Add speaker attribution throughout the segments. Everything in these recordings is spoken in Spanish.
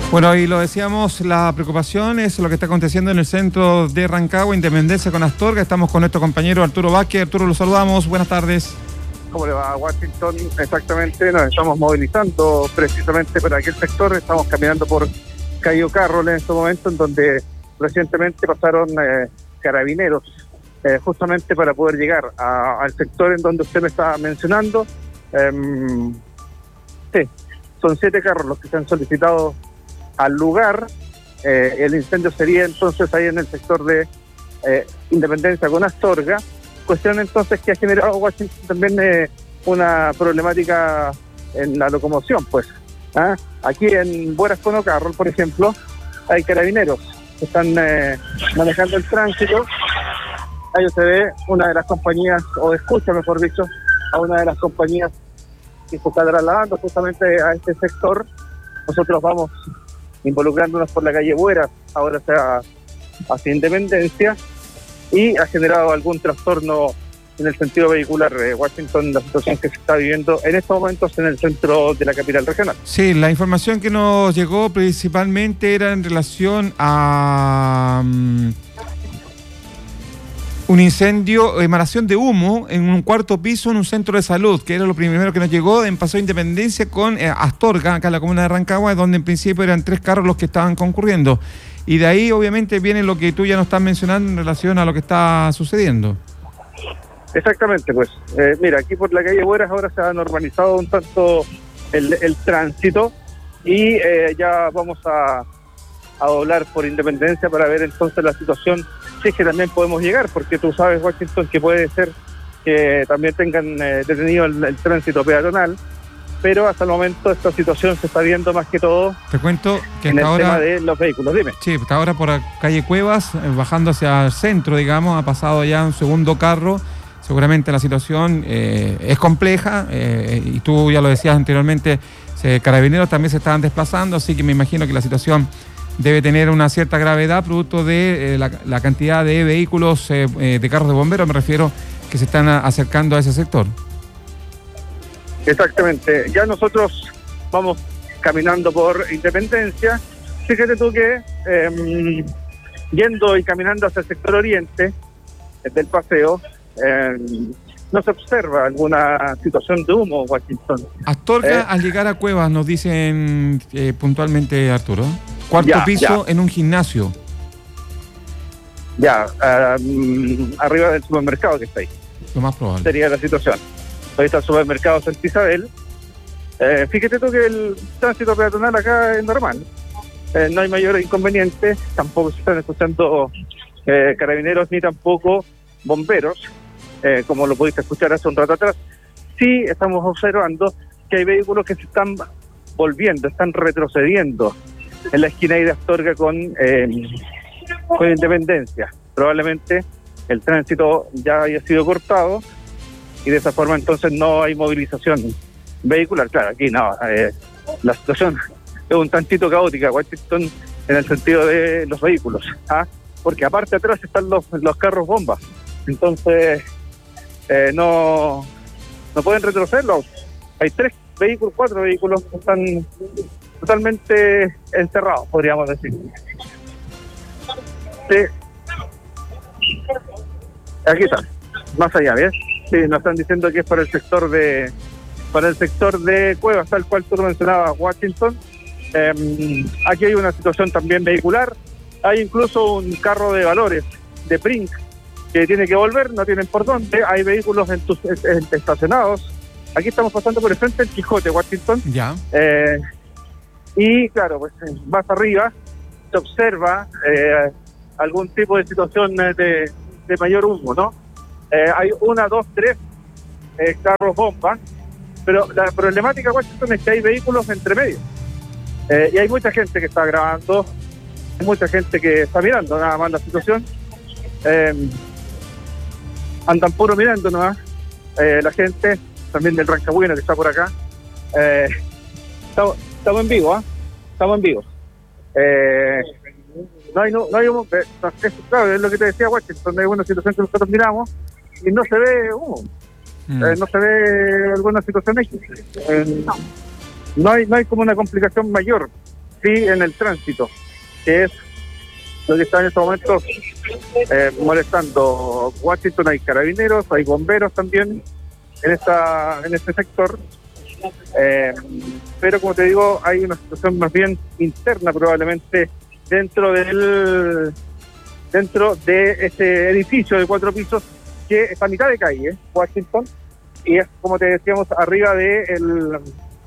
Speaker 1: Bueno, y lo decíamos, la preocupación es lo que está aconteciendo en el centro de Rancagua, Independencia con Astorga. Estamos con nuestro compañero Arturo Vázquez. Arturo, lo saludamos. Buenas tardes.
Speaker 2: ¿Cómo le va a Washington? Exactamente, nos estamos movilizando precisamente para aquel sector. Estamos caminando por Cayo Carroll en este momento, en donde recientemente pasaron carabineros, justamente para poder llegar al sector en donde usted me estaba mencionando. Sí, son 7 carros los que se han solicitado al lugar. El incendio sería entonces ahí en el sector de Independencia con Astorga. Cuestión entonces que ha generado Washington también una problemática en la locomoción, pues. Aquí en Bueras con Ocarrol, por ejemplo, hay carabineros que están manejando el tránsito. Ahí se ve una de las compañías, o escucha mejor dicho, a una de las compañías que se está trasladando justamente a este sector. Nosotros vamos involucrándonos por la calle Bueras, ahora sea hacia Independencia, y ha generado algún trastorno en el sentido vehicular. Washington, la situación que se está viviendo en estos momentos en el centro de la capital regional.
Speaker 1: Sí, la información que nos llegó principalmente era en relación a un incendio, emanación de humo en un cuarto piso en un centro de salud, que era lo primero que nos llegó en Paseo Independencia con Astorga, acá en la comuna de Rancagua, donde en principio eran 3 carros los que estaban concurriendo. Y de ahí obviamente viene lo que tú ya nos estás mencionando en relación a lo que está sucediendo.
Speaker 2: Exactamente, pues. Mira, aquí por la calle Bueras ahora se ha normalizado un tanto el tránsito y ya vamos a doblar por Independencia para ver entonces la situación, si es que también podemos llegar, porque tú sabes, Washington, que puede ser que también tengan detenido el tránsito peatonal, pero hasta el momento esta situación se está viendo más que todo.
Speaker 1: Te cuento que
Speaker 2: en
Speaker 1: hasta
Speaker 2: el
Speaker 1: ahora,
Speaker 2: tema de los vehículos, dime.
Speaker 1: Sí, hasta ahora por la calle Cuevas, bajando hacia el centro, digamos, ha pasado ya un segundo carro. Seguramente la situación es compleja, y tú ya lo decías anteriormente, carabineros también se estaban desplazando, así que me imagino que la situación debe tener una cierta gravedad producto de la cantidad de vehículos, de carros de bomberos, me refiero, que se están acercando a ese sector.
Speaker 2: Exactamente, ya nosotros vamos caminando por Independencia. Fíjate tú que yendo y caminando hacia el sector oriente del paseo, no se observa alguna situación de humo, Washington.
Speaker 1: Astorga, al llegar a Cuevas, nos dicen puntualmente, Arturo, cuarto piso en un gimnasio.
Speaker 2: Arriba del supermercado que está ahí.
Speaker 1: Lo más probable.
Speaker 2: Sería la situación. Ahí está el supermercado Santa Isabel. Fíjate tú que el tránsito peatonal acá es normal. No hay mayor inconveniente. Tampoco se están escuchando carabineros ni tampoco bomberos, como lo pudiste escuchar hace un rato atrás. Sí estamos observando que hay vehículos que se están volviendo, están retrocediendo en la esquina de Astorga con Independencia. Probablemente el tránsito ya haya sido cortado y de esa forma entonces no hay movilización vehicular. Claro, aquí no, la situación es un tantito caótica, Washington, en el sentido de los vehículos, porque aparte atrás están los carros bombas, entonces no pueden retrocederlos. Hay 4 vehículos que están totalmente encerrados, podríamos decir. Sí. Aquí está, más allá, ¿ves? Sí, nos están diciendo que es para el sector de Cuevas, tal cual tú lo mencionabas, Washington. Aquí hay una situación también vehicular. Hay incluso un carro de valores de Prink que tiene que volver, no tienen por dónde. Hay vehículos estacionados. Aquí estamos pasando por el frente del Quijote, Washington.
Speaker 1: Ya.
Speaker 2: Y claro, pues más arriba se observa algún tipo de situación de mayor humo, ¿no? Hay 1, 2, 3 carros bomba, pero la problemática, Washington, es que hay vehículos entre medio, y hay mucha gente que está grabando, hay mucha gente que está mirando nada más la situación. Andan puro mirando nomás, la gente también del Rancagüino que está por acá. Estamos en vivo, estamos en vivo. No hay humo, claro, es lo que te decía, Washington, hay una situación que nosotros miramos y no se ve humo, no se ve alguna situación X. No hay como una complicación mayor sí en el tránsito, que es lo que está en estos momentos molestando. Washington, hay carabineros, hay bomberos también en este sector, pero como te digo, hay una situación más bien interna probablemente dentro de este edificio de 4 pisos que está a mitad de calle, Washington, y es, como te decíamos, arriba del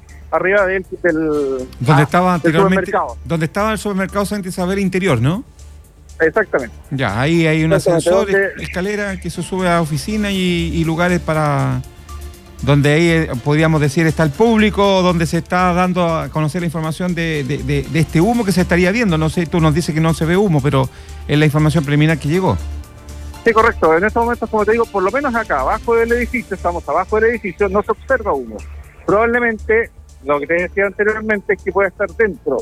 Speaker 1: donde estaba anteriormente,
Speaker 2: supermercado.
Speaker 1: donde estaba el supermercado Santa Isabel Interior, ¿no?
Speaker 2: Exactamente.
Speaker 1: Ya, ahí hay un ascensor,
Speaker 2: donde...
Speaker 1: escalera que se sube a oficina y lugares para donde ahí podríamos decir está el público, donde se está dando a conocer la información de este humo que se estaría viendo. No sé, tú nos dices que no se ve humo, pero es la información preliminar que llegó.
Speaker 2: Sí, correcto. En estos momentos, como te digo, por lo menos acá, abajo del edificio, estamos abajo del edificio, no se observa humo. Probablemente, lo que te decía anteriormente, es que puede estar dentro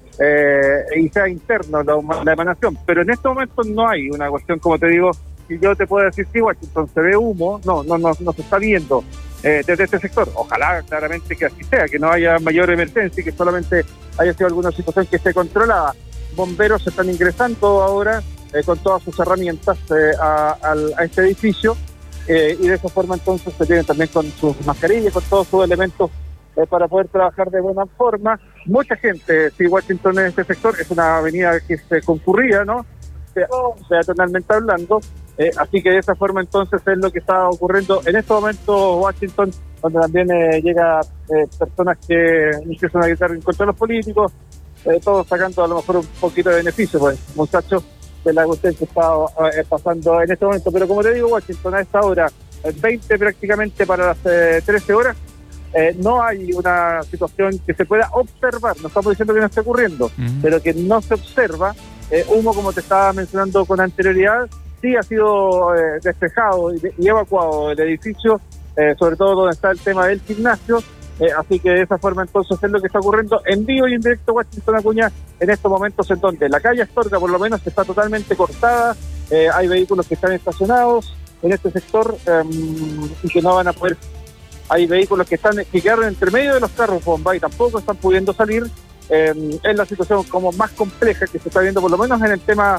Speaker 2: y sea interno la emanación, pero en estos momentos no hay una cuestión, como te digo, si yo te puedo decir, sí, Washington, se ve humo, no se está viendo desde este sector. Ojalá claramente que así sea, que no haya mayor emergencia y que solamente haya sido alguna situación que esté controlada. Bomberos se están ingresando ahora con todas sus herramientas a este edificio y de esa forma entonces se tienen también con sus mascarillas, con todos sus elementos para poder trabajar de buena forma. Mucha gente, sí, Washington en este sector es una avenida que se concurría, ¿no? Peatonalmente hablando, así que de esa forma entonces es lo que está ocurriendo en este momento Washington, donde también llega personas que empiezan a gritar en contra de los políticos, todos sacando a lo mejor un poquito de beneficio, pues, muchachos, de la cuestión que está pasando en este momento. Pero como te digo, Washington a esta hora, 20 prácticamente para las 13 horas, no hay una situación que se pueda observar, no estamos diciendo que no esté ocurriendo, pero que no se observa. Humo, como te estaba mencionando con anterioridad, sí ha sido despejado y evacuado del edificio, sobre todo donde está el tema del gimnasio, así que de esa forma entonces es lo que está ocurriendo en vivo y en directo Washington Acuña en estos momentos, en donde la calle Astorga por lo menos está totalmente cortada, hay vehículos que están estacionados en este sector y que no van a poder. Hay vehículos que quedaron entre medio de los carros bomba y tampoco están pudiendo salir. Es la situación como más compleja que se está viendo, por lo menos en el tema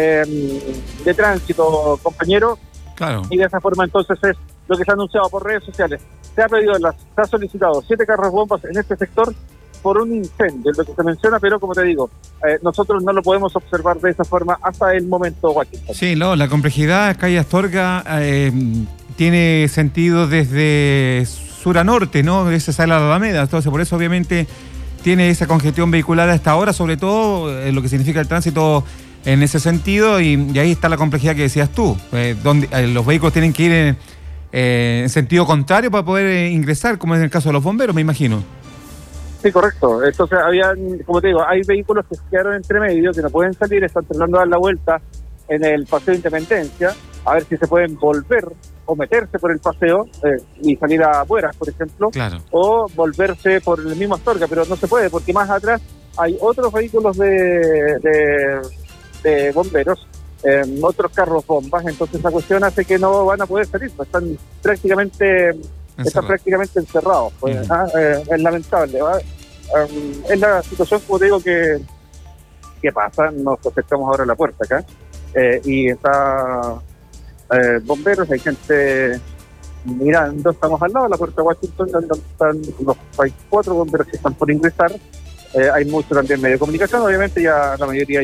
Speaker 2: de tránsito, compañero.
Speaker 1: Claro.
Speaker 2: Y de esa forma entonces es lo que se ha anunciado por redes sociales. Se ha solicitado 7 carros bombas en este sector por un incendio, es lo que se menciona, pero como te digo, nosotros no lo podemos observar de esa forma hasta el momento, Washington.
Speaker 1: Sí, no, la complejidad calle Astorga tiene sentido desde sur a norte, ¿no? Esa sale a la Alameda, entonces por eso obviamente tiene esa congestión vehicular hasta ahora, sobre todo lo que significa el tránsito en ese sentido, y ahí está la complejidad que decías tú, donde los vehículos tienen que ir en sentido contrario para poder ingresar, como es el caso de los bomberos, me imagino.
Speaker 2: Sí, correcto. Entonces como te digo, hay vehículos que quedaron entre medio, que no pueden salir, están tratando de dar la vuelta en el Paseo de Independencia, a ver si se pueden volver o meterse por el paseo y salir a afuera, por ejemplo,
Speaker 1: claro,
Speaker 2: o volverse por el mismo Astorga, pero no se puede porque más atrás hay otros vehículos de bomberos, otros carros bombas, entonces esa cuestión hace que no van a poder salir, pues están prácticamente encerrados, pues, es lamentable, ¿va? Es la situación, como te digo, que pasa. Nos acercamos ahora a la puerta acá y está bomberos, hay gente mirando, estamos al lado de la puerta de Washington, donde hay 4 bomberos que están por ingresar, hay mucho también medio de comunicación, obviamente ya la mayoría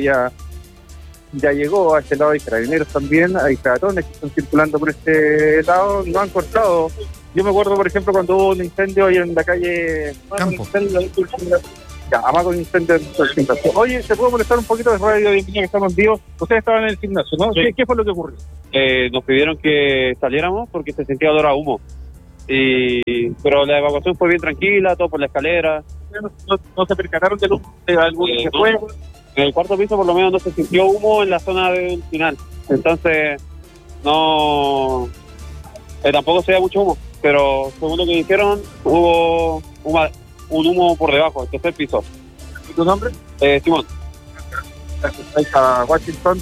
Speaker 2: ya llegó a este lado, hay carabineros también, hay peatones que están circulando por este lado, no han cortado. Yo me acuerdo, por ejemplo, cuando hubo un incendio ahí en la calle
Speaker 1: Campo.
Speaker 2: Amago, un incendio en el gimnasio. Oye, ¿se puede molestar un poquito de radio de que estamos en vivo? Ustedes estaban en el gimnasio, ¿no?
Speaker 3: Sí.
Speaker 2: ¿Qué fue lo que ocurrió?
Speaker 3: Nos pidieron que saliéramos porque se sentía olor a humo. Pero la evacuación fue bien tranquila, todo por la escalera.
Speaker 2: ¿No se percataron de humo de algún que
Speaker 3: no.
Speaker 2: fue?
Speaker 3: En el 4º piso por lo menos no se sintió humo en la zona del final. Entonces, no... tampoco se veía mucho humo. Pero según lo que dijeron, hubo un humo por debajo, el 3er piso.
Speaker 2: ¿Y tu nombre?
Speaker 3: Simón.
Speaker 2: Ahí está Washington,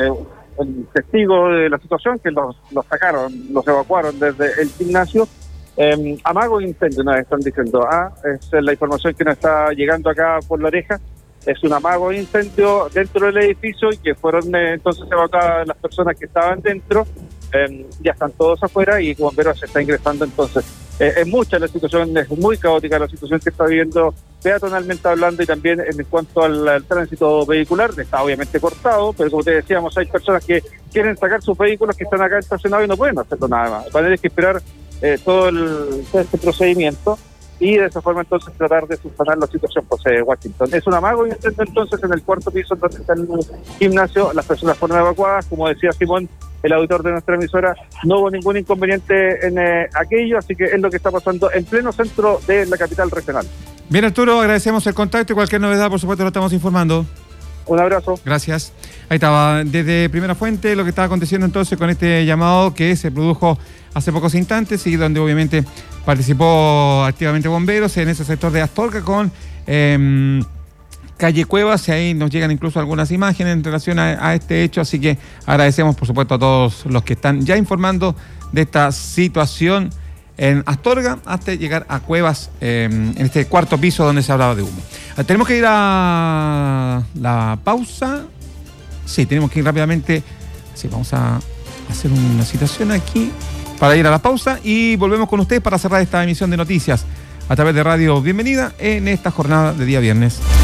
Speaker 2: el testigo de la situación, que los sacaron, los evacuaron desde el gimnasio, Amago incendio, nos están diciendo. Es la información que nos está llegando acá por La Oreja. Es un amago incendio dentro del edificio y que fueron entonces evacuadas las personas que estaban dentro. Ya están todos afuera y bomberos se está ingresando. Entonces es mucha la situación, es muy caótica la situación que está viviendo peatonalmente hablando, y también en cuanto al tránsito vehicular. Está obviamente cortado, pero como te decíamos, hay personas que quieren sacar sus vehículos que están acá estacionados y no pueden hacerlo nada más. Van a tener que esperar todo este procedimiento y de esa forma entonces tratar de subsanar la situación, Washington. Es un amago incendio entonces en el cuarto piso donde está el gimnasio. Las personas fueron evacuadas, como decía Simón, el auditor de nuestra emisora. No hubo ningún inconveniente en aquello, así que es lo que está pasando en pleno centro de la capital regional.
Speaker 1: Bien, Arturo, agradecemos el contacto y cualquier novedad, por supuesto, lo estamos informando.
Speaker 2: Un abrazo.
Speaker 1: Gracias. Ahí estaba, desde Primera Fuente, lo que estaba aconteciendo entonces con este llamado que se produjo hace pocos instantes y donde obviamente participó activamente bomberos en ese sector de Astorga con calle Cuevas, y ahí nos llegan incluso algunas imágenes en relación a este hecho, así que agradecemos por supuesto a todos los que están ya informando de esta situación en Astorga hasta llegar a Cuevas, en este cuarto piso donde se hablaba de humo. Tenemos que ir a la pausa. Sí, tenemos que ir rápidamente. Sí, vamos a hacer una citación aquí para ir a la pausa y volvemos con ustedes para cerrar esta emisión de noticias a través de Radio Bienvenida en esta jornada de día viernes.